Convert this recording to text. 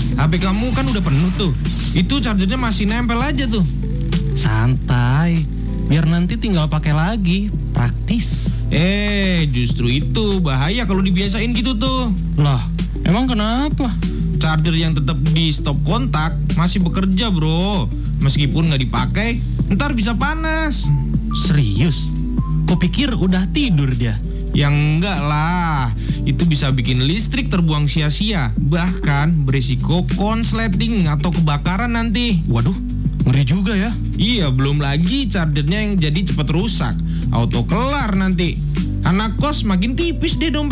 HP kamu kan udah penuh tuh. Itu chargernya masih nempel aja tuh. Santai, biar nanti tinggal pakai lagi, praktis. Justru itu bahaya kalau dibiasain gitu tuh. Lah, emang kenapa? Charger yang tetap di stop kontak masih bekerja bro. Meskipun nggak dipakai, ntar bisa panas. Serius? Kok pikir udah tidur dia? Yang enggak lah, itu bisa bikin listrik terbuang sia-sia. Bahkan berisiko konsleting atau kebakaran nanti. Waduh, ngeri juga ya. Iya, belum lagi chargernya yang jadi cepat rusak. Auto kelar nanti. Anak kos makin tipis deh dompet.